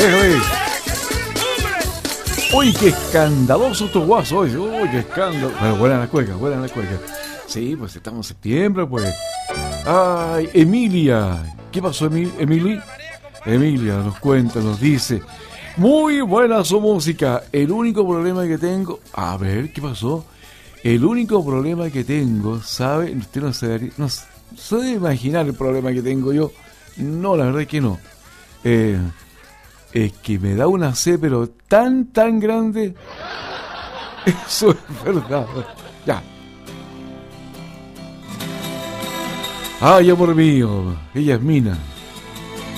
Déjame. Uy, qué escandaloso tu guaso hoy. Uy, qué escándalo. Bueno, buena la cueca, buena la cueca. Sí, pues estamos en septiembre, pues. Ay, Emilia. ¿Qué pasó, Emily? Emilia nos cuenta, nos dice: muy buena su música. El único problema que tengo... A ver, ¿qué pasó? El único problema que tengo, ¿sabe? Usted no se debe imaginar el problema que tengo yo. No, la verdad es que no. Es que me da una sed, pero tan grande. Eso es verdad. Ya. Ay, amor mío. Ella es Mina.